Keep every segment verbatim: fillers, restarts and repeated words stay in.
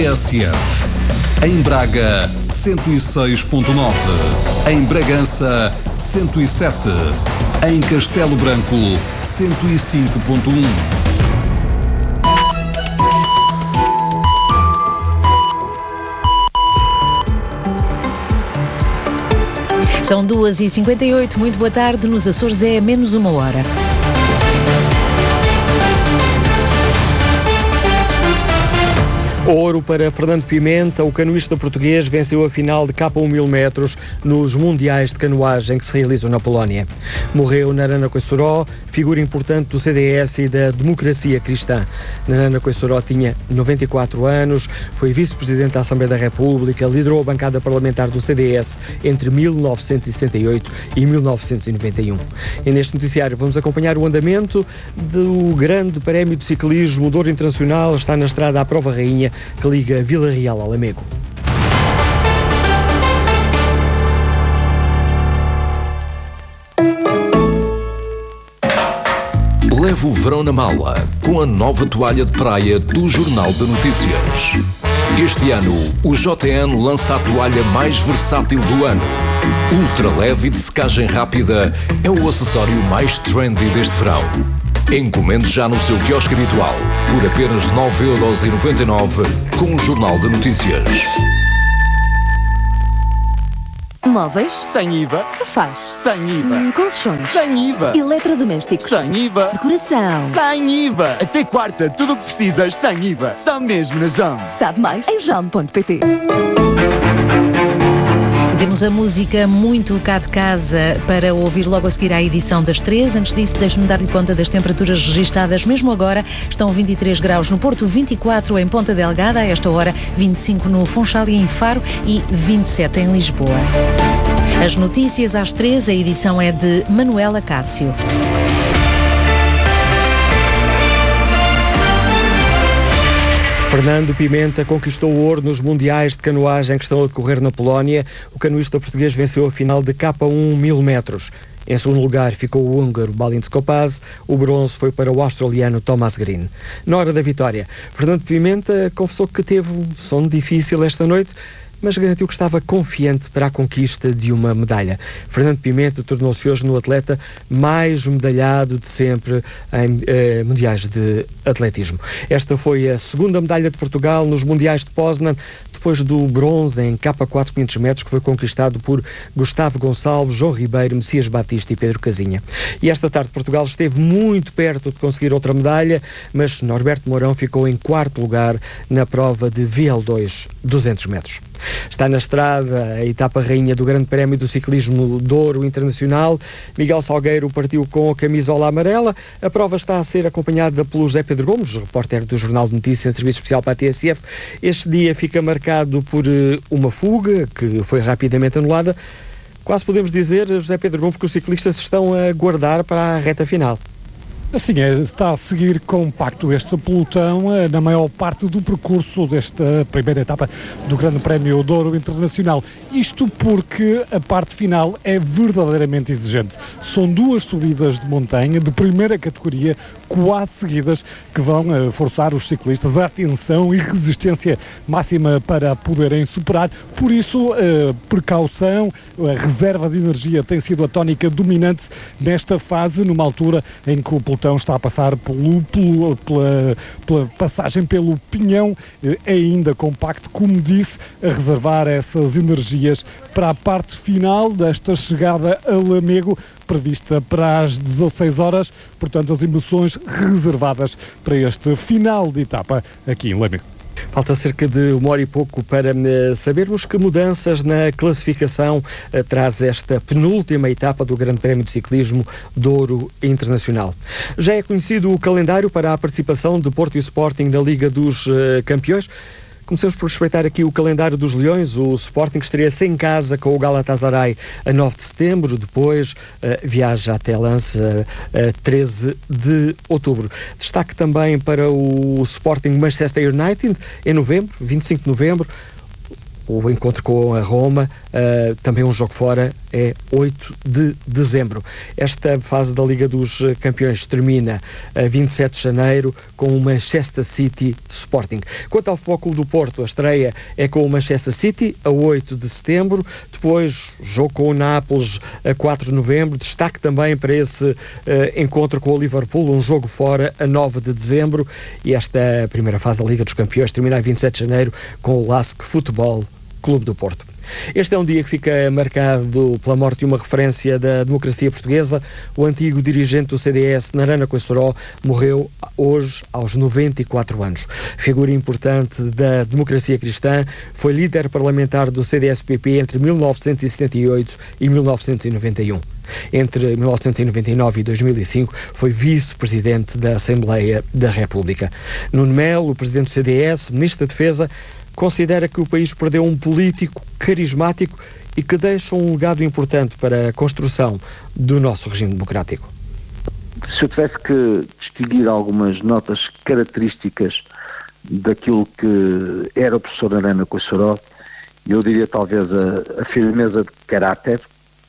S F. Em Braga, cento e seis ponto nove. Em Bragança, cento e sete. Em Castelo Branco, cento e cinco ponto um. São duas e cinquenta e oito, muito boa tarde. Nos Açores é menos uma hora. Ouro para Fernando Pimenta, o canoísta português venceu a final de K um mil metros nos Mundiais de Canoagem que se realizam na Polónia. Morreu Narana Coissoró, figura importante do C D S e da democracia cristã. Narana Coissoró tinha noventa e quatro anos, foi vice-presidente da Assembleia da República, liderou a bancada parlamentar do C D S entre mil novecentos e setenta e oito e mil novecentos e noventa e um. E neste noticiário vamos acompanhar o andamento do Grande Prémio de Ciclismo Douro Internacional. Está na estrada à Prova Rainha, que liga Vila Real a Lamego. Leve o verão na mala com a nova toalha de praia do Jornal de Notícias. Este ano, o J N lança a toalha mais versátil do ano. Ultra leve e de secagem rápida é o acessório mais trendy deste verão. Encomende já no seu quiosque habitual por apenas nove euros e noventa e nove com o Jornal de Notícias. Móveis? Sem I V A. Sofás? Sem I V A. Hum, colchões? Sem I V A. Eletrodomésticos? Sem I V A. Decoração? Sem I V A. Até quarta, tudo o que precisas sem I V A. Só mesmo na Jam. Sabe mais em jam ponto pt. Temos a música muito cá de casa para ouvir logo a seguir à edição das três. Antes disso, deixe-me dar-lhe conta das temperaturas registadas mesmo agora. Estão vinte e três graus no Porto, vinte e quatro em Ponta Delgada, a esta hora vinte e cinco no Funchal e em Faro e vinte e sete em Lisboa. As notícias às três, a edição é de Manuela Cássio. Fernando Pimenta conquistou o ouro nos Mundiais de Canoagem que estão a decorrer na Polónia. O canoísta português venceu a final de K um mil metros. Em segundo lugar ficou o húngaro Balint Skopaz. O bronze foi para o australiano Thomas Green. Na hora da vitória, Fernando Pimenta confessou que teve um sono difícil esta noite, mas garantiu que estava confiante para a conquista de uma medalha. Fernando Pimenta tornou-se hoje no atleta mais medalhado de sempre em eh, mundiais de atletismo. Esta foi a segunda medalha de Portugal nos mundiais de Poznan, depois do bronze em K quatro quinhentos metros, que foi conquistado por Gustavo Gonçalves, João Ribeiro, Messias Batista e Pedro Casinha. E esta tarde Portugal esteve muito perto de conseguir outra medalha, mas Norberto Mourão ficou em quarto lugar na prova de V L dois duzentos metros. Está na estrada a etapa rainha do Grande Prémio do Ciclismo Douro Internacional. Miguel Salgueiro partiu com a camisola amarela. A prova está a ser acompanhada pelo José Pedro Gomes, repórter do Jornal de Notícias em serviço especial para a T S F. Este dia fica marcado por uma fuga que foi rapidamente anulada. Quase podemos dizer, José Pedro Gomes, que os ciclistas estão a guardar para a reta final. Assim é, está a seguir compacto este pelotão na maior parte do percurso desta primeira etapa do Grande Prémio Douro Internacional. Isto porque a parte final é verdadeiramente exigente. São duas subidas de montanha de primeira categoria, quase seguidas, que vão forçar os ciclistas a atenção e resistência máxima para poderem superar. Por isso, a precaução, a reserva de energia tem sido a tónica dominante nesta fase, numa altura em que o pelotão está a passar pelo, pelo, pela, pela passagem pelo Pinhão, é ainda compacto, como disse, a reservar essas energias para a parte final desta chegada a Lamego, prevista para as dezasseis horas, portanto as emoções reservadas para este final de etapa aqui em Lamego. Falta cerca de uma hora e pouco para uh, sabermos que mudanças na classificação uh, traz esta penúltima etapa do Grande Prémio de Ciclismo Douro Internacional. Já é conhecido o calendário para a participação de Porto e Sporting na Liga dos uh, Campeões. Comecemos por respeitar aqui o calendário dos Leões. O Sporting estreia-se em casa com o Galatasaray a nove de setembro, depois uh, viaja até Lens a uh, uh, treze de outubro. Destaque também para o Sporting Manchester United em novembro, vinte e cinco de novembro, o encontro com a Roma, uh, também um jogo fora é oito de dezembro. Esta fase da Liga dos Campeões termina a vinte e sete de janeiro com o Manchester City Sporting. Quanto ao Futebol Clube do Porto, a estreia é com o Manchester City a oito de setembro, depois jogo com o Nápoles a quatro de novembro, destaque também para esse uh, encontro com o Liverpool, um jogo fora a nove de dezembro, e esta primeira fase da Liga dos Campeões termina a vinte e sete de janeiro com o Lask Futebol Clube do Porto. Este é um dia que fica marcado pela morte de uma referência da democracia portuguesa. O antigo dirigente do C D S, Narana Coissoró, morreu hoje aos noventa e quatro anos. Figura importante da democracia cristã, foi líder parlamentar do C D S P P entre mil novecentos e setenta e oito e mil novecentos e noventa e um. Entre mil novecentos e noventa e nove e dois mil e cinco foi vice-presidente da Assembleia da República. Nuno Melo, o presidente do C D S, ministro da Defesa, considera que o país perdeu um político carismático e que deixa um legado importante para a construção do nosso regime democrático. Se eu tivesse que distinguir algumas notas características daquilo que era o professor Narana Coissoró, eu diria talvez a, a firmeza de caráter,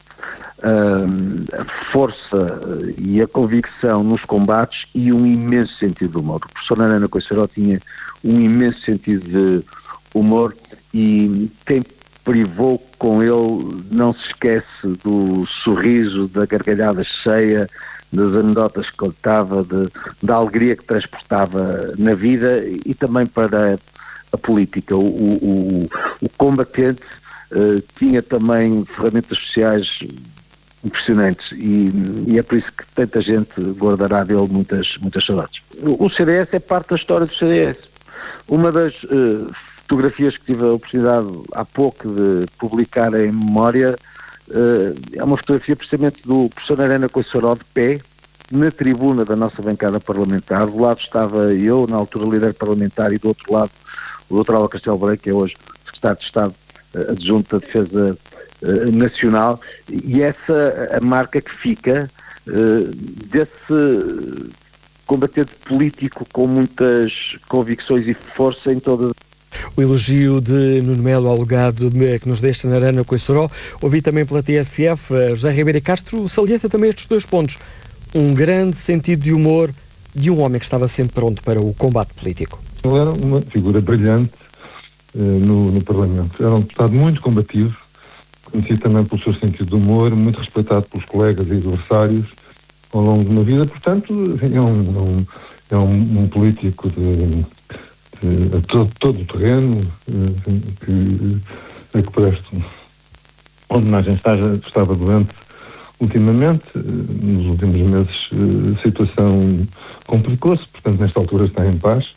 a, a força e a convicção nos combates e um imenso sentido de humor. O professor Narana Coissoró tinha um imenso sentido de humor e quem privou com ele não se esquece do sorriso, da gargalhada cheia, das anedotas que contava, de, da alegria que transportava na vida e também para a política. O, o, o combatente uh, tinha também ferramentas sociais impressionantes e, e é por isso que tanta gente guardará dele muitas, muitas saudades. O, o C D S é parte da história do C D S. Uma das uh, fotografias que tive a oportunidade há pouco de publicar em memória uh, é uma fotografia precisamente do professor Narana Coissoró de pé na tribuna da nossa bancada parlamentar. Do lado estava eu, na altura líder parlamentar, e do outro lado o doutor Álvaro Castelo Branco, que é hoje secretário de Estado uh, adjunto da Defesa uh, Nacional, e essa a marca que fica uh, desse combatente político com muitas convicções e força em todas. O elogio de Nuno Melo ao legado que nos deixa Narana Coissoró. Ouvi também pela T S F, José Ribeiro Castro salienta também estes dois pontos. Um grande sentido de humor de um homem que estava sempre pronto para o combate político. Ele era uma figura brilhante uh, no, no Parlamento. Era um deputado muito combativo, conhecido também pelo seu sentido de humor, muito respeitado pelos colegas e adversários ao longo de uma vida. Portanto, é um, é um, é um, um político de... a todo, todo o terreno que, a que presto homenagem. Estava, estava doente ultimamente, nos últimos meses a situação complicou-se, portanto nesta altura está em paz.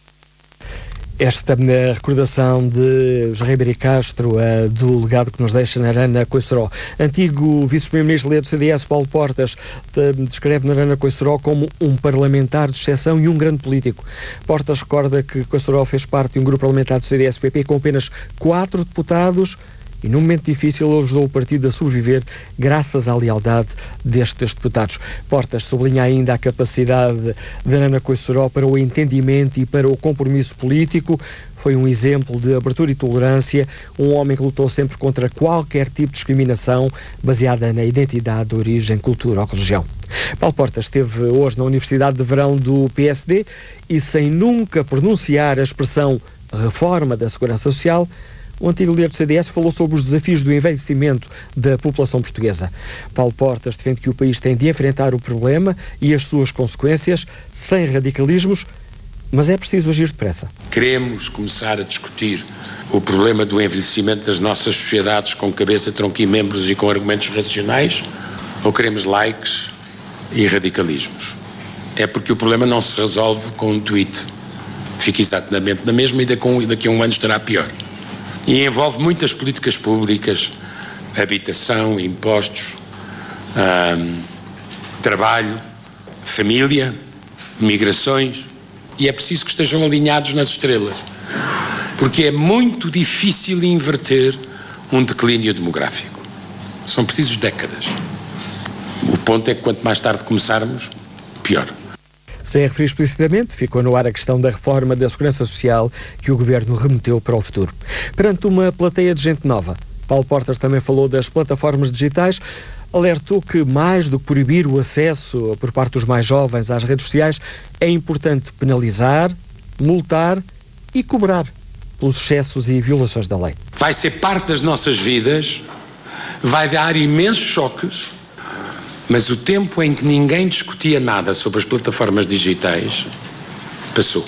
Esta na recordação de José Ribeiro Castro, uh, do legado que nos deixa Narana Coissoró. Antigo vice-primeiro-ministro do C D S, Paulo Portas, uh, descreve Narana Coissoró como um parlamentar de exceção e um grande político. Portas recorda que Coissoró fez parte de um grupo parlamentar do C D S P P com apenas quatro deputados e num momento difícil ele ajudou o partido a sobreviver graças à lealdade destes deputados. Portas sublinha ainda a capacidade de Narana Coissoró para o entendimento e para o compromisso político. Foi um exemplo de abertura e tolerância, um homem que lutou sempre contra qualquer tipo de discriminação baseada na identidade, origem, cultura ou religião. Paulo Portas esteve hoje na Universidade de Verão do P S D e, sem nunca pronunciar a expressão reforma da Segurança Social, o antigo líder do C D S falou sobre os desafios do envelhecimento da população portuguesa. Paulo Portas defende que o país tem de enfrentar o problema e as suas consequências sem radicalismos, mas é preciso agir depressa. Queremos começar a discutir o problema do envelhecimento das nossas sociedades com cabeça, tronco e membros e com argumentos racionais, ou queremos likes e radicalismos? É porque o problema não se resolve com um tweet. Fica exatamente na mesma e daqui a um ano estará pior. E envolve muitas políticas públicas, habitação, impostos, hum, trabalho, família, migrações, e é preciso que estejam alinhados nas estrelas, porque é muito difícil inverter um declínio demográfico. São precisos décadas. O ponto é que quanto mais tarde começarmos, pior. Sem referir explicitamente, ficou no ar a questão da reforma da Segurança Social que o Governo remeteu para o futuro. Perante uma plateia de gente nova, Paulo Portas também falou das plataformas digitais, alertou que mais do que proibir o acesso por parte dos mais jovens às redes sociais, é importante penalizar, multar e cobrar pelos excessos e violações da lei. Vai ser parte das nossas vidas, vai dar imensos choques, mas o tempo em que ninguém discutia nada sobre as plataformas digitais passou.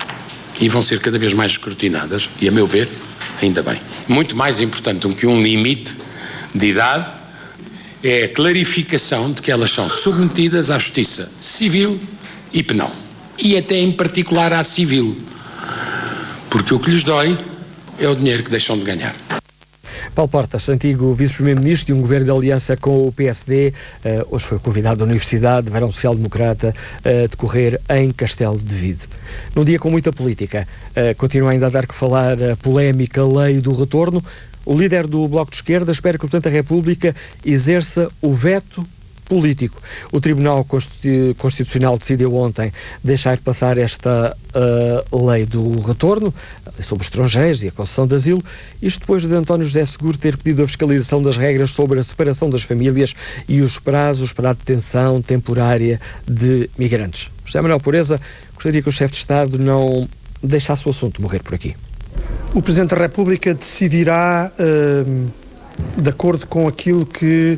E vão ser cada vez mais escrutinadas, e a meu ver, ainda bem. Muito mais importante do que um limite de idade é a clarificação de que elas são submetidas à justiça civil e penal. E até em particular à civil. Porque o que lhes dói é o dinheiro que deixam de ganhar. Paulo Portas, antigo vice-primeiro-ministro de um governo de aliança com o P S D, uh, hoje foi convidado da Universidade de Verão Social Democrata a decorrer em Castelo de Vide. Num dia com muita política, uh, continua ainda a dar que falar a polémica lei do retorno. O líder do Bloco de Esquerda espera que o Presidente da República exerça o veto político. O Tribunal Constitucional decidiu ontem deixar passar esta uh, lei do retorno, sobre os estrangeiros e a concessão de asilo, isto depois de António José Seguro ter pedido a fiscalização das regras sobre a separação das famílias e os prazos para a detenção temporária de migrantes. José Manuel Pureza, gostaria que o chefe de Estado não deixasse o assunto morrer por aqui. O Presidente da República decidirá uh, de acordo com aquilo que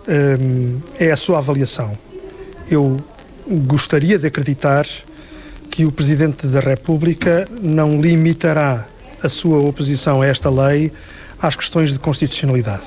uh, é a sua avaliação. Eu gostaria de acreditar que o Presidente da República não limitará a sua oposição a esta lei às questões de constitucionalidade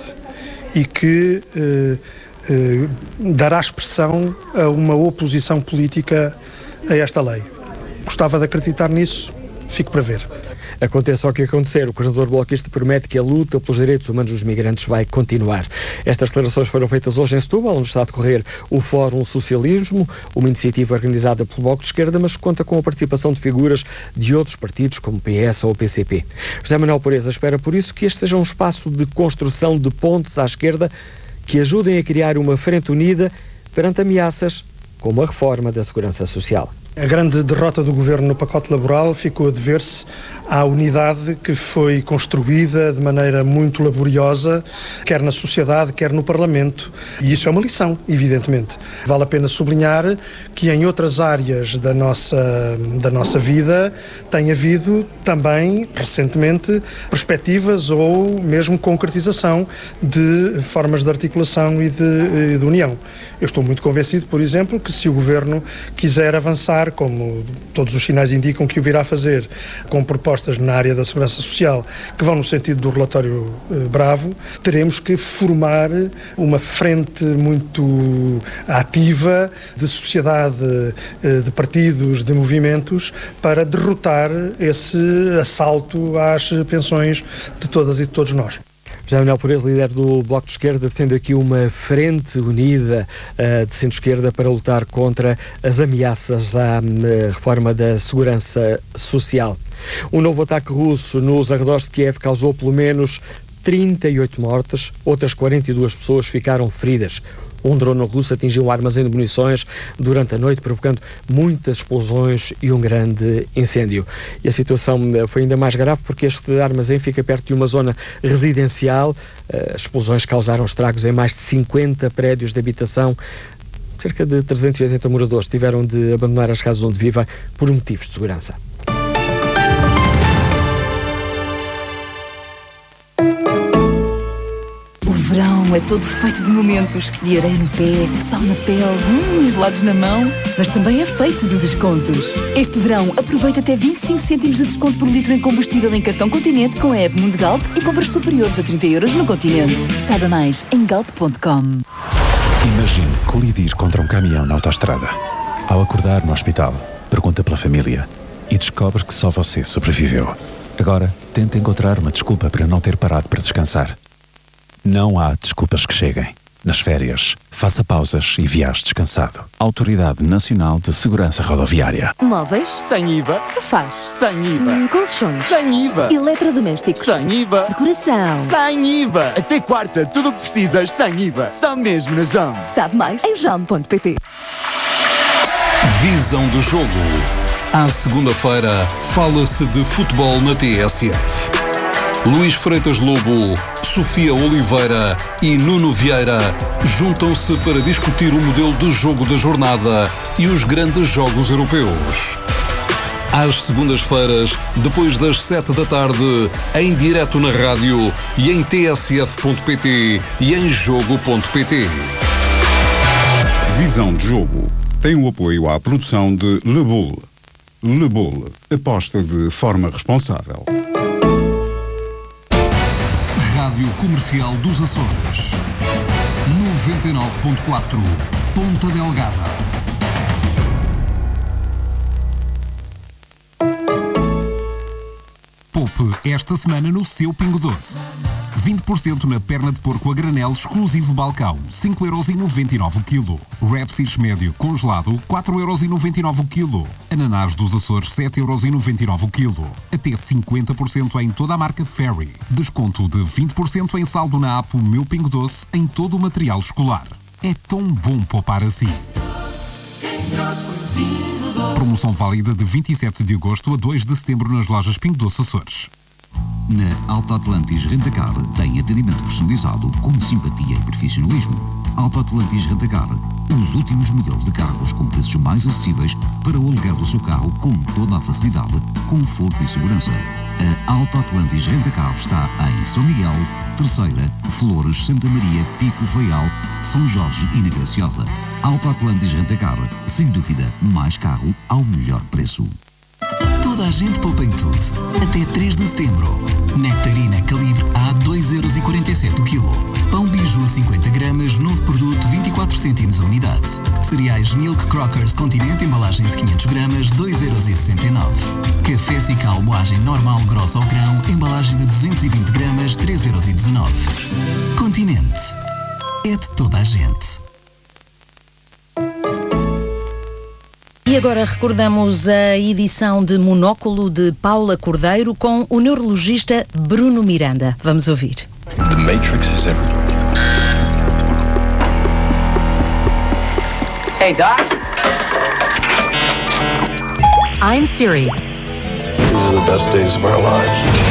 e que uh, uh, dará expressão a uma oposição política a esta lei. Gostava de acreditar nisso, fico para ver. Aconteça o que acontecer, o coordenador bloquista promete que a luta pelos direitos humanos dos migrantes vai continuar. Estas declarações foram feitas hoje em Setúbal, onde está a decorrer o Fórum Socialismo, uma iniciativa organizada pelo Bloco de Esquerda, mas conta com a participação de figuras de outros partidos, como o P S ou o P C P. José Manuel Pureza espera, por isso, que este seja um espaço de construção de pontes à esquerda que ajudem a criar uma frente unida perante ameaças como a reforma da Segurança Social. A grande derrota do Governo no pacote laboral ficou a dever-se à unidade que foi construída de maneira muito laboriosa, quer na sociedade, quer no Parlamento. E isso é uma lição, evidentemente. Vale a pena sublinhar que em outras áreas da nossa, da nossa vida tem havido também, recentemente, perspectivas ou mesmo concretização de formas de articulação e de, de união. Eu estou muito convencido, por exemplo, que se o Governo quiser avançar, como todos os sinais indicam que o virá fazer, com propostas na área da segurança social que vão no sentido do relatório eh, Bravo, teremos que formar uma frente muito ativa de sociedade, eh, de partidos, de movimentos, para derrotar esse assalto às pensões de todas e de todos nós. José Manuel Pureza, líder do Bloco de Esquerda, defende aqui uma frente unida uh, de centro-esquerda para lutar contra as ameaças à uh, reforma da segurança social. Um novo ataque russo nos arredores de Kiev causou pelo menos trinta e oito mortes, outras quarenta e duas pessoas ficaram feridas. Um drone russo atingiu um armazém de munições durante a noite, provocando muitas explosões e um grande incêndio. E a situação foi ainda mais grave porque este armazém fica perto de uma zona residencial. As explosões causaram estragos em mais de cinquenta prédios de habitação. Cerca de trezentos e oitenta moradores tiveram de abandonar as casas onde vivem por motivos de segurança. O verão é todo feito de momentos, de areia no pé, sal na pele, hum, gelados na mão, mas também é feito de descontos. Este verão, aproveita até vinte e cinco cêntimos de desconto por litro em combustível em cartão Continente com a app Mundo Galp e compras superiores a trinta euros no Continente. Saiba mais em galp ponto com. Imagine colidir contra um caminhão na autoestrada. Ao acordar no hospital, pergunta pela família e descobre que só você sobreviveu. Agora, tente encontrar uma desculpa para não ter parado para descansar. Não há desculpas que cheguem. Nas férias, faça pausas e viaje descansado. Autoridade Nacional de Segurança Rodoviária. Móveis? Sem I V A. Sofás? Sem I V A. Hum, colchões? Sem I V A. Eletrodomésticos? Sem I V A. Decoração? Sem I V A. Até quarta, tudo o que precisas sem I V A. Só mesmo na Jam. Sabe mais em jam ponto pt. Visão do jogo. À segunda-feira, fala-se de futebol na T S F. Luís Freitas Lobo Sofia Oliveira e Nuno Vieira juntam-se para discutir o modelo de jogo da jornada e os grandes jogos europeus. Às segundas-feiras, depois das sete da tarde, em direto na rádio e em t s f ponto p t e em jogo ponto p t. Visão de Jogo tem o apoio à produção de Le Bull. Le Bull, aposta de forma responsável. Rádio Comercial dos Açores, noventa e nove ponto quatro, Ponta Delgada. Poupe esta semana no seu Pingo Doce. vinte por cento na perna de porco a granel exclusivo balcão, cinco euros e noventa e nove o quilo. Redfish médio congelado, quatro euros e noventa e nove o quilo. Ananás dos Açores, sete euros e noventa e nove o quilo. Até cinquenta por cento em toda a marca Ferry. Desconto de vinte por cento em saldo na app Meu Pingo Doce em todo o material escolar. É tão bom poupar assim. Promoção válida de vinte e sete de agosto a dois de setembro nas lojas Pingo Doce Açores. Na Alto Atlantis Rentacar tem atendimento personalizado com simpatia e profissionalismo. Alto Atlantis Rentacar, os últimos modelos de carros com preços mais acessíveis para o aluguer do seu carro com toda a facilidade, conforto e segurança. A Alto Atlantis Rentacar está em São Miguel, Terceira, Flores, Santa Maria, Pico, Faial, São Jorge e na Graciosa. Alto Atlantis Rentacar, sem dúvida, mais carro ao melhor preço. Toda a gente poupa em tudo. Até três de setembro. Nectarina calibre a dois euros e quarenta e sete o quilo. Pão Biju cinquenta gramas, novo produto vinte e quatro cêntimos a unidade. Cereais Milk Crockers Continente, embalagem de quinhentos gramas, dois euros e sessenta e nove. Café Cical moagem normal grossa ao grão, embalagem de duzentos e vinte gramas, três euros e dezanove. Continente. É de toda a gente. E agora recordamos a edição de Monóculo de Paula Cordeiro com o neurologista Bruno Miranda. Vamos ouvir. The Matrix is everywhere. Hey, Doc. I'm Siri. These are the best days of our lives.